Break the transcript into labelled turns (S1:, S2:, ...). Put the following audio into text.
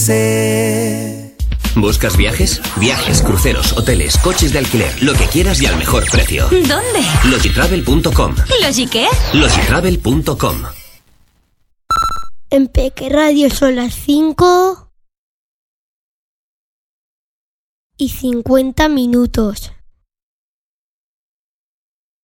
S1: ¿Buscas viajes? Viajes, cruceros, hoteles, coches de alquiler, lo que quieras y al mejor precio.
S2: ¿Dónde?
S1: Logitravel.com.
S2: ¿Logi qué?
S1: Logitravel.com.
S3: En Peque Radio son las 5:50.